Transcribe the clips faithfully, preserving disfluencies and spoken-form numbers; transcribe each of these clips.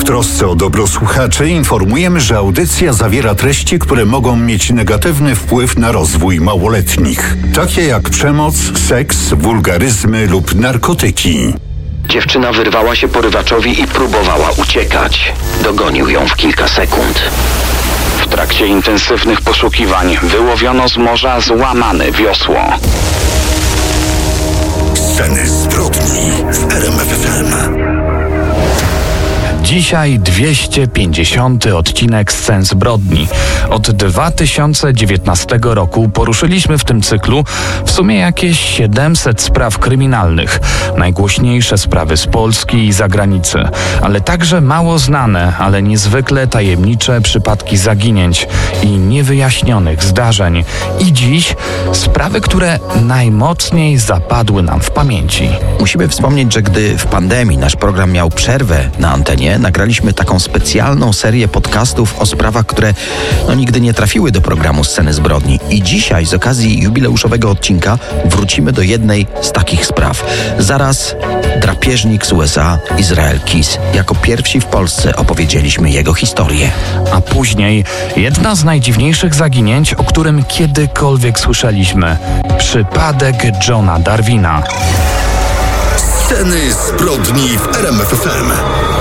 W trosce o dobro słuchaczy informujemy, że audycja zawiera treści, które mogą mieć negatywny wpływ na rozwój małoletnich, takie jak przemoc, seks, wulgaryzmy lub narkotyki. Dziewczyna wyrwała się porywaczowi i próbowała uciekać. Dogonił ją w kilka sekund. W trakcie intensywnych poszukiwań wyłowiono z morza złamane wiosło. Sceny zbrodni w R M F F M. Dzisiaj dwieście pięćdziesiąty odcinek Scen zbrodni. Od dwa tysiące dziewiętnastego roku poruszyliśmy w tym cyklu w sumie jakieś siedemset spraw kryminalnych. Najgłośniejsze sprawy z Polski i zagranicy, ale także mało znane, ale niezwykle tajemnicze przypadki zaginięć i niewyjaśnionych zdarzeń. I dziś sprawy, które najmocniej zapadły nam w pamięci. Musimy wspomnieć, że gdy w pandemii nasz program miał przerwę na antenie, nagraliśmy taką specjalną serię podcastów o sprawach, które no, nigdy nie trafiły do programu Sceny zbrodni. I dzisiaj z okazji jubileuszowego odcinka wrócimy do jednej z takich spraw. Zaraz drapieżnik z U S A, Israel Keys. Jako pierwsi w Polsce opowiedzieliśmy jego historię. A później jedna z najdziwniejszych zaginięć, o którym kiedykolwiek słyszeliśmy. Przypadek Johna Darwina. Sceny zbrodni w R M F F M.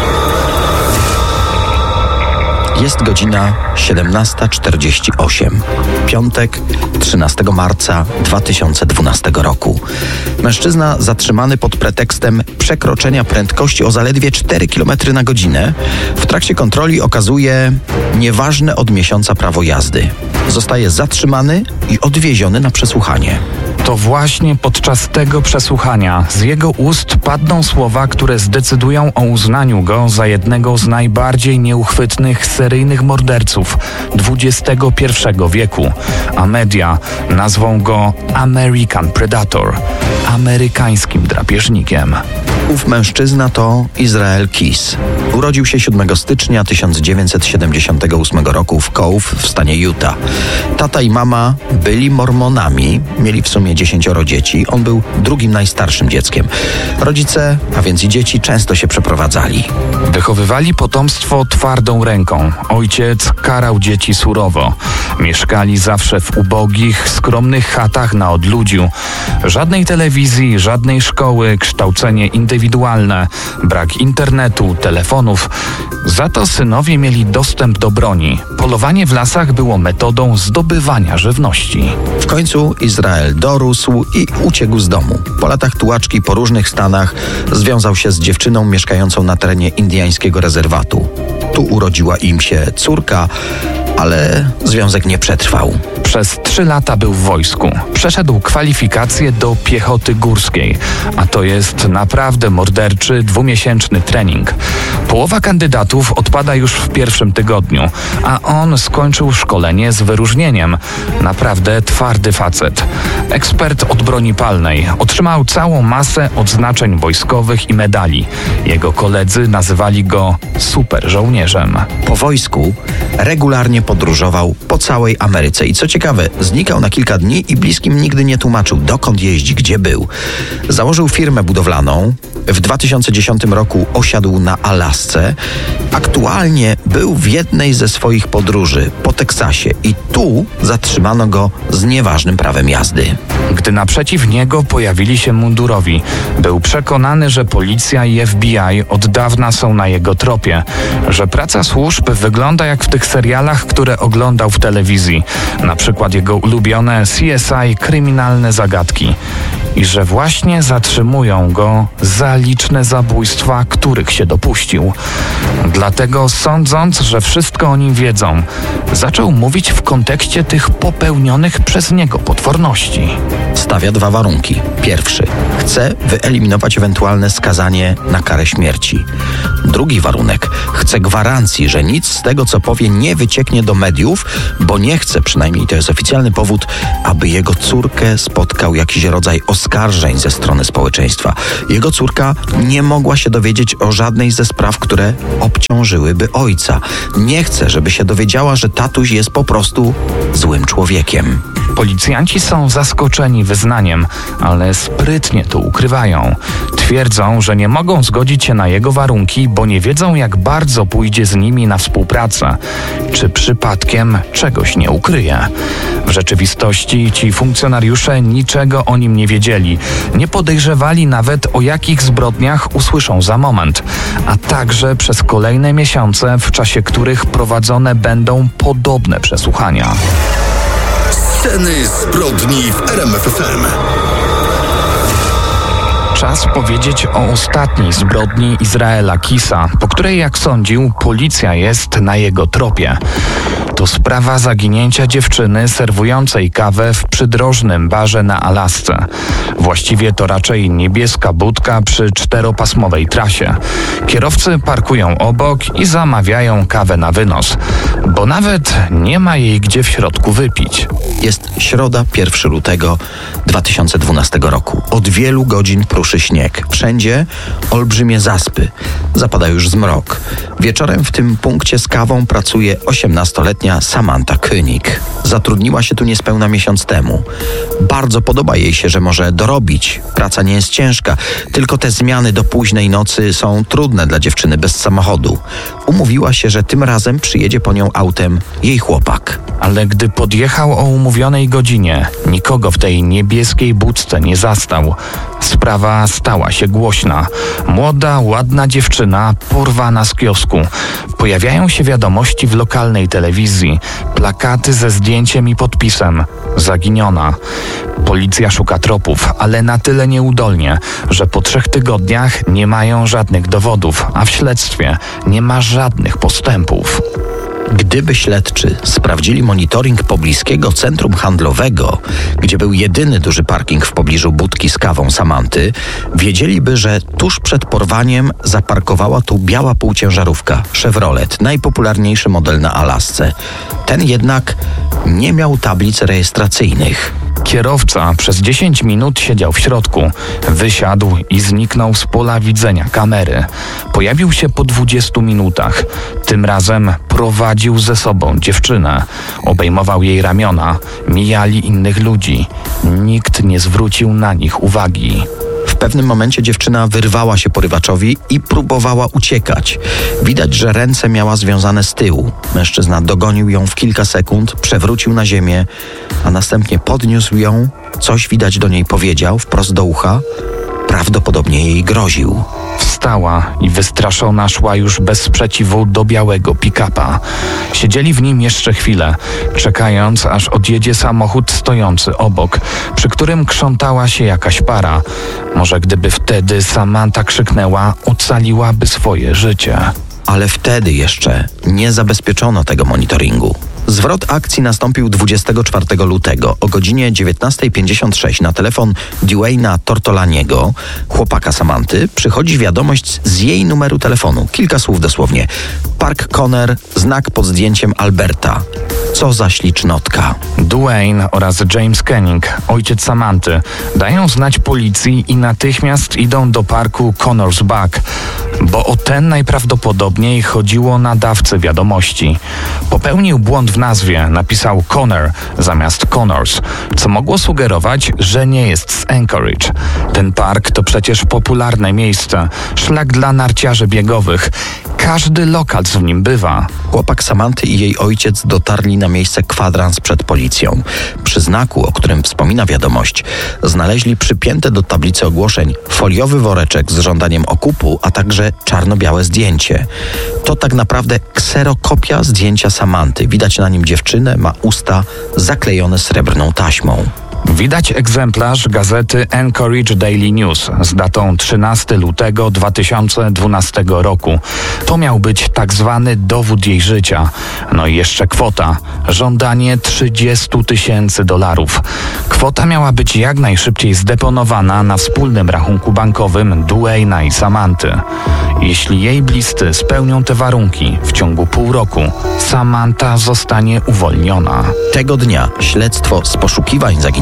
Jest godzina siedemnasta czterdzieści osiem. Piątek, trzynastego marca dwa tysiące dwunastego roku. Mężczyzna zatrzymany pod pretekstem przekroczenia prędkości o zaledwie cztery kilometry na godzinę w trakcie kontroli okazuje nieważne od miesiąca prawo jazdy. Zostaje zatrzymany i odwieziony na przesłuchanie. To właśnie podczas tego przesłuchania z jego ust padną słowa, które zdecydują o uznaniu go za jednego z najbardziej nieuchwytnych seryjnych morderców dwudziestego pierwszego wieku, a media nazwą go American Predator, amerykańskim drapieżnikiem. Ów mężczyzna to Israel Keys. Urodził się siódmego stycznia tysiąc dziewięćset siedemdziesiątego ósmego roku w Cove w stanie Utah. Tata i mama byli mormonami, mieli w sumie dziesięcioro dzieci. On był drugim najstarszym dzieckiem. Rodzice, a więc i dzieci, często się przeprowadzali. Wychowywali potomstwo twardą ręką. Ojciec karał dzieci surowo. Mieszkali zawsze w ubogich, skromnych chatach na odludziu. Żadnej telewizji, żadnej szkoły, kształcenie indywidualne, brak internetu, telefonów. Za to synowie mieli dostęp do broni. Polowanie w lasach było metodą zdobywania żywności. W końcu Izrael dorósł i uciekł z domu. Po latach tułaczki po różnych stanach związał się z dziewczyną mieszkającą na terenie indyjskiego rezerwatu. Tu urodziła im się córka, ale związek nie przetrwał. Przez trzy lata był w wojsku. Przeszedł kwalifikacje do piechoty górskiej, a to jest naprawdę morderczy, dwumiesięczny trening. Połowa kandydatów odpada już w pierwszym tygodniu, a on skończył szkolenie z wyróżnieniem. Naprawdę twardy facet. Ekspert od broni palnej. Otrzymał całą masę odznaczeń wojskowych i medali. Jego koledzy nazywali go super żołnierzem. Po wojsku regularnie podróżował po całej Ameryce i co ciekawe, znikał na kilka dni i bliskim nigdy nie tłumaczył, dokąd jeździ, gdzie był. Założył firmę budowlaną. W dwa tysiące dziesiątym roku osiadł na Alasce. Aktualnie był w jednej ze swoich podróży po Teksasie i tu zatrzymano go z nieważnym prawem jazdy. Gdy naprzeciw niego pojawili się mundurowi, był przekonany, że policja i F B I od dawna są na jego tropie, że praca służb wygląda jak w tych serialach, które oglądał w telewizji, na przykład jego ulubione C S I Kryminalne Zagadki, i że właśnie zatrzymują go za liczne zabójstwa, których się dopuścił. Dlatego, sądząc, że wszystko o nim wiedzą, zaczął mówić w kontekście tych popełnionych przez niego potworności. Stawia dwa warunki. Pierwszy. Chce wyeliminować ewentualne skazanie na karę śmierci. Drugi warunek. Chce gwarancji, że nic z tego, co powie, nie wycieknie do mediów, bo nie chce, przynajmniej to jest oficjalny powód, aby jego córkę spotkał jakiś rodzaj oskarżeń ze strony społeczeństwa. Jego córka nie mogła się dowiedzieć o żadnej ze spraw, które obciążyłyby ojca. Nie chce, żeby się dowiedziała, że tatuś jest po prostu złym człowiekiem. Policjanci są zaskoczeni wyznaniem, ale sprytnie to ukrywają. Twierdzą, że nie mogą zgodzić się na jego warunki, bo nie wiedzą, jak bardzo pójdzie z nimi na współpracę. Czy przypadkiem czegoś nie ukryje? W rzeczywistości ci funkcjonariusze niczego o nim nie wiedzieli. Nie podejrzewali nawet, o jakich zbrodniach usłyszą za moment, a także przez kolejne miesiące, w czasie których prowadzone będą podobne przesłuchania. Sceny zbrodni w R M F F M. Czas powiedzieć o ostatniej zbrodni Izraela Kisa, po której, jak sądził, policja jest na jego tropie. To sprawa zaginięcia dziewczyny serwującej kawę w przydrożnym barze na Alasce. Właściwie to raczej niebieska budka przy czteropasmowej trasie. Kierowcy parkują obok i zamawiają kawę na wynos, bo nawet nie ma jej gdzie w środku wypić. Jest środa, pierwszego lutego dwa tysiące dwunastego roku. Od wielu godzin pruszy śnieg. Wszędzie olbrzymie zaspy. Zapada już zmrok. Wieczorem w tym punkcie z kawą pracuje osiemnastoletnia Samantha Koenig. Zatrudniła się tu niespełna miesiąc temu. Bardzo podoba jej się, że może dorobić. Praca nie jest ciężka, tylko te zmiany do późnej nocy są trudne dla dziewczyny bez samochodu. Umówiła się, że tym razem przyjedzie po nią autem jej chłopak. Ale gdy podjechał o umówionej godzinie, nikogo w tej niebieskiej budce nie zastał. Sprawa stała się głośna. Młoda, ładna dziewczyna porwana z kiosku. Pojawiają się wiadomości w lokalnej telewizji. Plakaty ze zdjęciem i podpisem. Zaginiona. Policja szuka tropów, ale na tyle nieudolnie, że po trzech tygodniach nie mają żadnych dowodów, a w śledztwie nie ma żadnych postępów. Gdyby śledczy sprawdzili monitoring pobliskiego centrum handlowego, gdzie był jedyny duży parking w pobliżu budki z kawą Samanty, wiedzieliby, że tuż przed porwaniem zaparkowała tu biała półciężarówka Chevrolet, najpopularniejszy model na Alasce. Ten jednak nie miał tablic rejestracyjnych. Kierowca przez dziesięć minut siedział w środku. Wysiadł i zniknął z pola widzenia kamery. Pojawił się po dwudziestu minutach. Tym razem prowadził ze sobą dziewczynę. Obejmował jej ramiona. Mijali innych ludzi. Nikt nie zwrócił na nich uwagi. W pewnym momencie dziewczyna wyrwała się porywaczowi i próbowała uciekać. Widać, że ręce miała związane z tyłu. Mężczyzna dogonił ją w kilka sekund, przewrócił na ziemię, a następnie podniósł ją, coś widać do niej powiedział, wprost do ucha. Prawdopodobnie jej groził. Wstała i wystraszona szła już bez sprzeciwu do białego pick-upa. Siedzieli w nim jeszcze chwilę, czekając, aż odjedzie samochód stojący obok, przy którym krzątała się jakaś para. Może gdyby wtedy Samantha krzyknęła, ocaliłaby swoje życie. Ale wtedy jeszcze nie zabezpieczono tego monitoringu. Zwrot akcji nastąpił dwudziestego czwartego lutego o godzinie dziewiętnasta pięćdziesiąt sześć. Na telefon Dwayna Tortolaniego, chłopaka Samanty, przychodzi wiadomość z jej numeru telefonu. Kilka słów dosłownie. Park Conner, znak pod zdjęciem Alberta. Co za ślicznotka. Dwayne oraz James Koenig, ojciec Samanty, dają znać policji i natychmiast idą do parku Connors Back, bo o ten najprawdopodobniej chodziło nadawcę wiadomości. Popełnił błąd w nazwie, napisał Conner zamiast Connors, co mogło sugerować, że nie jest z Anchorage. Ten park to przecież popularne miejsce, szlak dla narciarzy biegowych. Każdy lokal w nim bywa. Chłopak Samanty i jej ojciec dotarli na miejsce kwadrans przed policją. Przy znaku, o którym wspomina wiadomość, znaleźli przypięte do tablicy ogłoszeń foliowy woreczek z żądaniem okupu, a także czarno-białe zdjęcie. To tak naprawdę kserokopia zdjęcia Samanty. Widać na nim dziewczynę, ma usta zaklejone srebrną taśmą. Widać egzemplarz gazety Anchorage Daily News z datą trzynastego lutego dwa tysiące dwunastego roku. To miał być tak zwany dowód jej życia. No i jeszcze kwota. Żądanie trzydzieści tysięcy dolarów. Kwota miała być jak najszybciej zdeponowana na wspólnym rachunku bankowym Dwayna i Samanty. Jeśli jej bliscy spełnią te warunki w ciągu pół roku, Samantha zostanie uwolniona. Tego dnia śledztwo z poszukiwań zaginionych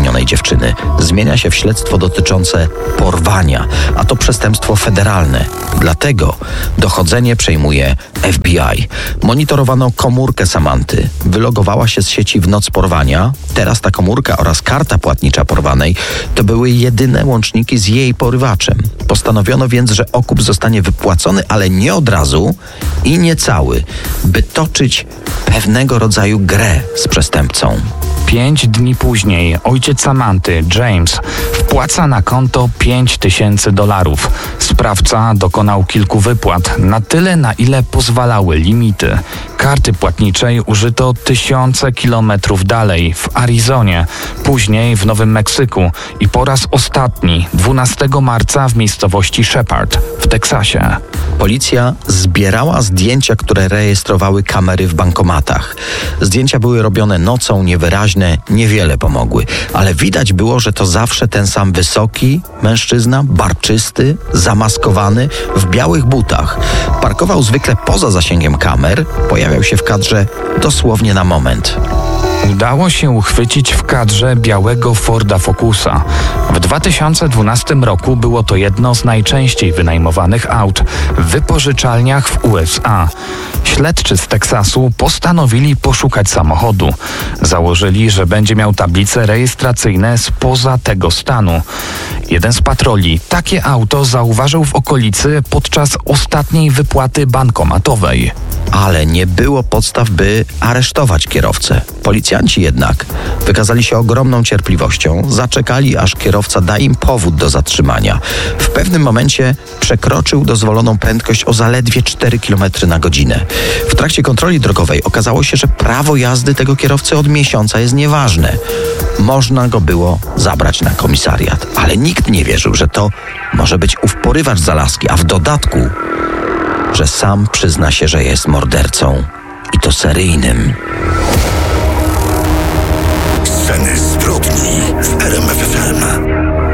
zaginionej dziewczyny zmienia się w śledztwo dotyczące porwania, a to przestępstwo federalne. Dlatego dochodzenie przejmuje F B I. Monitorowano komórkę Samanty. Wylogowała się z sieci w noc porwania. Teraz ta komórka oraz karta płatnicza porwanej to były jedyne łączniki z jej porywaczem. Postanowiono więc, że okup zostanie wypłacony, ale nie od razu i nie cały, by toczyć pewnego rodzaju grę z przestępcą. Pięć dni później ojciec Samanty, James, wpłaca na konto pięć tysięcy dolarów. Sprawca dokonał kilku wypłat, na tyle, na ile pozwalały limity. Karty płatniczej użyto tysiące kilometrów dalej, w Arizonie, później w Nowym Meksyku i po raz ostatni dwunastego marca w miejscowości Shepard w Teksasie. Policja zbierała zdjęcia, które rejestrowały kamery w bankomatach. Zdjęcia były robione nocą, niewyraźne, niewiele pomogły, ale widać było, że to zawsze ten sam wysoki mężczyzna, barczysty, zamaskowany, w białych butach. Parkował zwykle poza zasięgiem kamer, pojawiał się w kadrze dosłownie na moment. Udało się uchwycić w kadrze białego Forda Focusa. W dwa tysiące dwunastym roku było to jedno z najczęściej wynajmowanych aut w wypożyczalniach w U S A. Śledczy z Teksasu postanowili poszukać samochodu. Założyli, że będzie miał tablice rejestracyjne spoza tego stanu. Jeden z patroli takie auto zauważył w okolicy podczas ostatniej wypłaty bankomatowej. Ale nie było podstaw, by aresztować kierowcę. Policjanci jednak wykazali się ogromną cierpliwością, zaczekali, aż kierowca da im powód do zatrzymania. W pewnym momencie przekroczył dozwoloną prędkość o zaledwie cztery kilometry na godzinę. W trakcie kontroli drogowej okazało się, że prawo jazdy tego kierowcy od miesiąca jest nieważne. Można go było zabrać na komisariat, ale nikt nie wierzył, że to może być ów porywacz z Alaski, a w dodatku, że sam przyzna się, że jest mordercą i to seryjnym. Sceny zbrodni w R M F F M.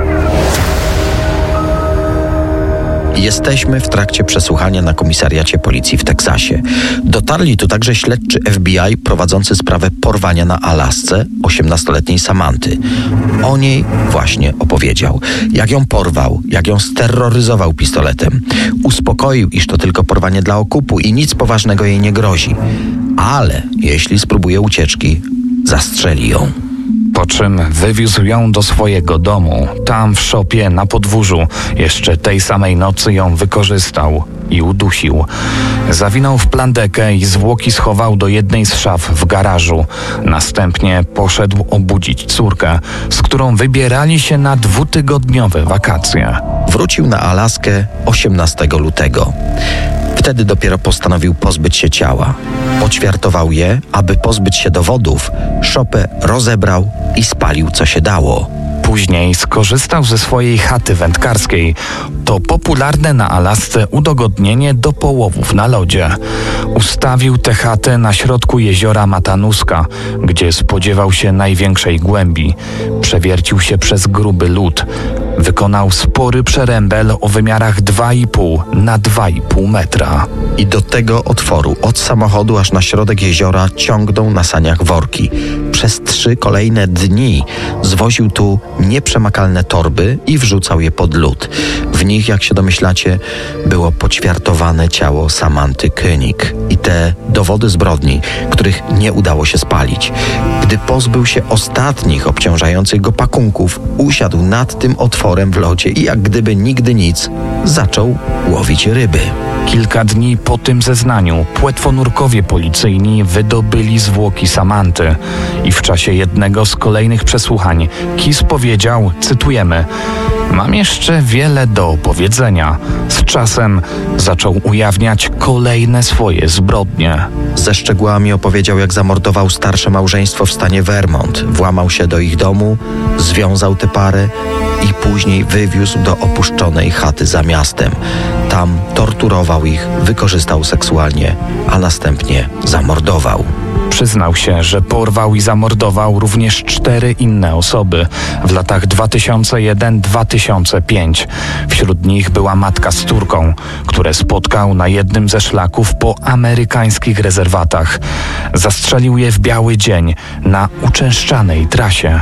Jesteśmy w trakcie przesłuchania na komisariacie policji w Teksasie. Dotarli tu także śledczy F B I prowadzący sprawę porwania na Alasce osiemnastoletniej Samanty. O niej właśnie opowiedział. Jak ją porwał, jak ją steroryzował pistoletem. Uspokoił, iż to tylko porwanie dla okupu i nic poważnego jej nie grozi. Ale jeśli spróbuje ucieczki, zastrzeli ją. Po czym wywiózł ją do swojego domu. Tam w szopie na podwórzu jeszcze tej samej nocy ją wykorzystał i udusił. Zawinął w plandekę i zwłoki schował do jednej z szaf w garażu. Następnie poszedł obudzić córkę, z którą wybierali się na dwutygodniowe wakacje. Wrócił na Alaskę osiemnastego lutego. Wtedy dopiero postanowił pozbyć się ciała. Poćwiartował je, aby pozbyć się dowodów. Szopę rozebrał i spalił, co się dało. Później skorzystał ze swojej chaty wędkarskiej. To popularne na Alasce udogodnienie do połowów na lodzie. Ustawił tę chatę na środku jeziora Matanuska, gdzie spodziewał się największej głębi. Przewiercił się przez gruby lód. Wykonał spory przerębel o wymiarach dwa i pół na dwa i pół metra. I do tego otworu od samochodu aż na środek jeziora ciągną na saniach worki. Przez trzy kolejne dni zwoził tu nieprzemakalne torby i wrzucał je pod lód. W nich, jak się domyślacie, było poćwiartowane ciało Samanty Koenig i te dowody zbrodni, których nie udało się spalić. Gdy pozbył się ostatnich obciążających go pakunków, usiadł nad tym otworem w lodzie i jak gdyby nigdy nic, zaczął łowić ryby. Kilka dni po tym zeznaniu płetwonurkowie policyjni wydobyli zwłoki Samanty i w czasie jednego z kolejnych przesłuchań Kis powiedział, cytujemy: „Mam jeszcze wiele do opowiedzenia”. Z czasem zaczął ujawniać kolejne swoje zbrodnie. Ze szczegółami opowiedział, jak zamordował starsze małżeństwo w stanie Vermont. Włamał się do ich domu, związał tę parę i później wywiózł do opuszczonej chaty za miastem. Tam torturował ich, wykorzystał seksualnie, a następnie zamordował. Przyznał się, że porwał i zamordował również cztery inne osoby w latach dwa tysiące jeden do dwa tysiące piątego. Wśród nich była matka z córką, które spotkał na jednym ze szlaków po amerykańskich rezerwatach. Zastrzelił je w biały dzień na uczęszczanej trasie.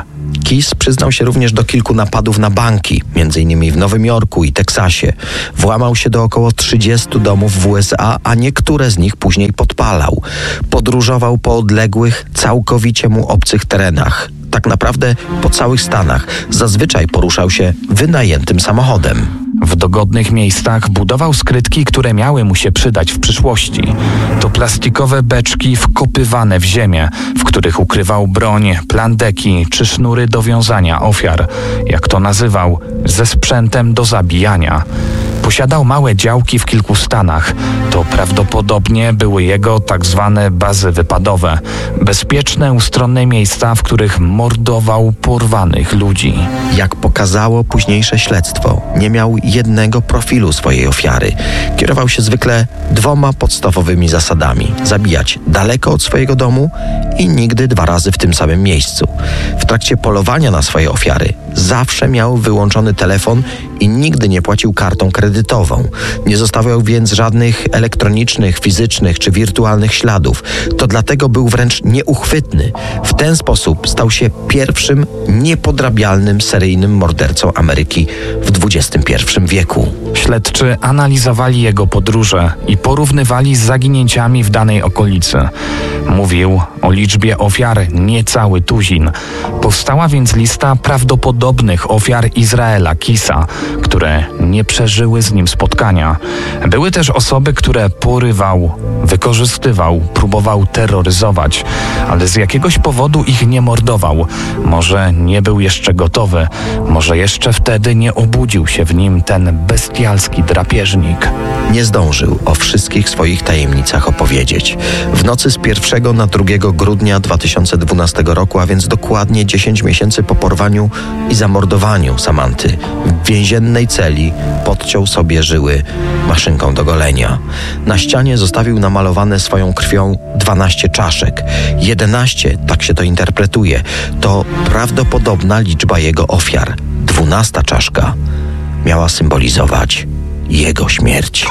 Kis przyznał się również do kilku napadów na banki, między innymi w Nowym Jorku i Teksasie. Włamał się do około trzydziestu domów w U S A, a niektóre z nich później podpalał. Podróżował po odległych, całkowicie mu obcych terenach. Tak naprawdę po całych Stanach. Zazwyczaj poruszał się wynajętym samochodem. W dogodnych miejscach budował skrytki, które miały mu się przydać w przyszłości. To plastikowe beczki wkopywane w ziemię, w których ukrywał broń, plandeki czy sznury do wiązania ofiar, jak to nazywał, ze sprzętem do zabijania. Posiadał małe działki w kilku stanach. To prawdopodobnie były jego tak zwane bazy wypadowe. Bezpieczne, ustronne miejsca, w których mordował porwanych ludzi. Jak pokazało późniejsze śledztwo, nie miał jednego profilu swojej ofiary. Kierował się zwykle dwoma podstawowymi zasadami. Zabijać daleko od swojego domu i nigdy dwa razy w tym samym miejscu. W trakcie polowania na swoje ofiary zawsze miał wyłączony telefon i nigdy nie płacił kartą kredytową. Nie zostawiał więc żadnych elektronicznych, fizycznych czy wirtualnych śladów. To dlatego był wręcz nieuchwytny. W ten sposób stał się pierwszym niepodrabialnym seryjnym mordercą Ameryki w dwudziestym pierwszym wieku. Śledczy analizowali jego podróże i porównywali z zaginięciami w danej okolicy. Mówił o liczbie ofiar niecały tuzin. Powstała więc lista prawdopodobnych ofiar Izraela Kisa, które nie przeżyły z nim spotkania. Były też osoby, które porywał, wykorzystywał, próbował terroryzować, ale z jakiegoś powodu ich nie mordował. Może nie był jeszcze gotowy, może jeszcze wtedy nie obudził się w nim ten bestialski drapieżnik. Nie zdążył o wszystkich swoich tajemnicach opowiedzieć. W nocy z pierwszego na drugiego grudnia dwa tysiące dwunastego roku, a więc dokładnie dziesięć miesięcy po porwaniu i zamordowaniu Samanty, w więziennej celi podciął sobie żyły maszynką do golenia. Na ścianie zostawił namalowane swoją krwią dwanaście czaszek. jedenaście, tak się to interpretuje, to prawdopodobna liczba jego ofiar. Dwunasta czaszka miała symbolizować jego śmierć.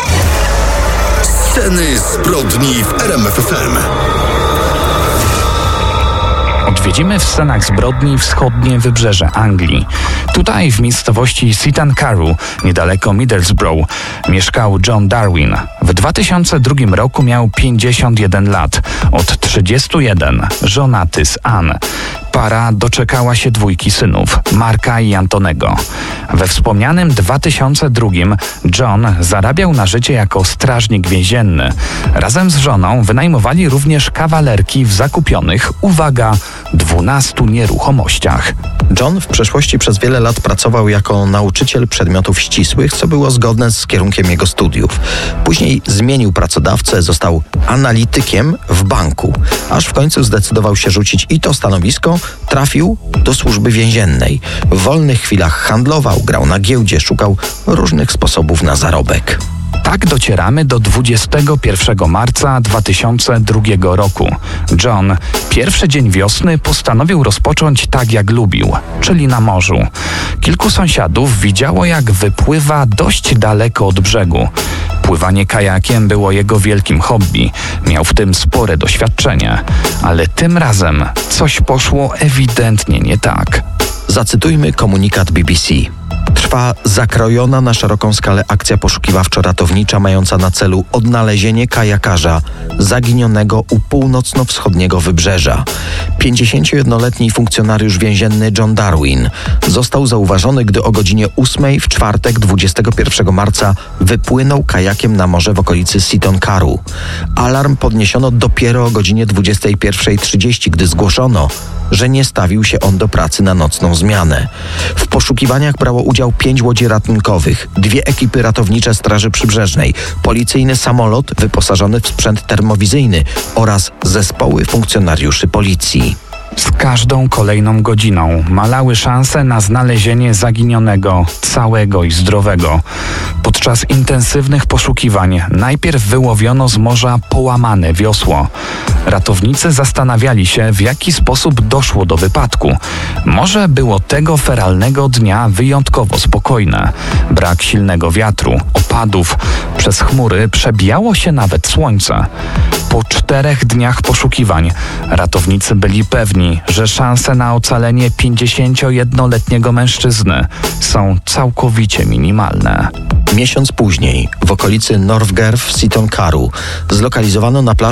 Sceny zbrodni w R M F F M. Odwiedzimy w scenach zbrodni wschodnie wybrzeże Anglii. Tutaj, w miejscowości Seaton Carew, niedaleko Middlesbrough, mieszkał John Darwin. W dwa tysiące drugim roku miał pięćdziesiąt jeden lat, od trzydziestu jeden, żonaty z Ann. Para doczekała się dwójki synów, Marka i Antonego. We wspomnianym dwa tysiące drugim John zarabiał na życie jako strażnik więzienny. Razem z żoną wynajmowali również kawalerki w zakupionych, uwaga, dwunastu nieruchomościach. John w przeszłości przez wiele lat pracował jako nauczyciel przedmiotów ścisłych, co było zgodne z kierunkiem jego studiów. Później zmienił pracodawcę, został analitykiem w banku, aż w końcu zdecydował się rzucić i to stanowisko, trafił do służby więziennej. W wolnych chwilach handlował, grał na giełdzie, szukał różnych sposobów na zarobek. Tak docieramy do dwudziestego pierwszego marca dwa tysiące drugiego roku. John, pierwszy dzień wiosny, postanowił rozpocząć tak jak lubił, czyli na morzu. Kilku sąsiadów widziało, jak wypływa dość daleko od brzegu. Pływanie kajakiem było jego wielkim hobby. Miał w tym spore doświadczenie. Ale tym razem coś poszło ewidentnie nie tak. Zacytujmy komunikat B B C. Trwa zakrojona na szeroką skalę akcja poszukiwawczo-ratownicza mająca na celu odnalezienie kajakarza zaginionego u północno-wschodniego wybrzeża. pięćdziesięciojednoletni funkcjonariusz więzienny John Darwin został zauważony, gdy o godzinie ósmej w czwartek dwudziestego pierwszego marca wypłynął kajakiem na morze w okolicy Seaton Carew. Alarm podniesiono dopiero o godzinie dwudziestej pierwszej trzydzieści, gdy zgłoszono, że nie stawił się on do pracy na nocną zmianę. W poszukiwaniach brało udział pięć łodzi ratunkowych, dwie ekipy ratownicze Straży Przybrzeżnej, policyjny samolot wyposażony w sprzęt termowizyjny oraz zespoły funkcjonariuszy policji. Z każdą kolejną godziną malały szanse na znalezienie zaginionego, całego i zdrowego. Po Podczas intensywnych poszukiwań najpierw wyłowiono z morza połamane wiosło. Ratownicy zastanawiali się, w jaki sposób doszło do wypadku. Morze było tego feralnego dnia wyjątkowo spokojne. Brak silnego wiatru, opadów, przez chmury przebijało się nawet słońce. Po czterech dniach poszukiwań ratownicy byli pewni, że szanse na ocalenie pięćdziesięciojednoletniego mężczyzny są całkowicie minimalne. Miesiąc później w okolicy Northgard w Sitonkaru zlokalizowano na plaży